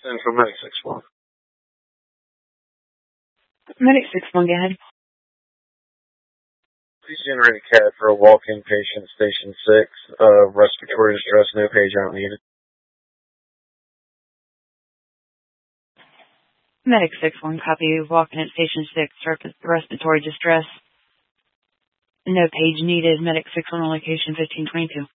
Central Medic 6-1. Medic 6-1, go ahead. Please generate a CAD for a walk-in patient at Station 6. Respiratory distress, no page out needed. Medic 6-1, copy. Walking at Station 6, respiratory distress. No page needed. Medic 6-1 on location 1522.